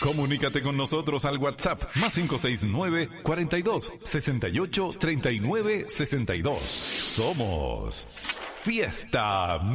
Comunícate con nosotros al WhatsApp más 569 42 68 39 62. Somos Fiesta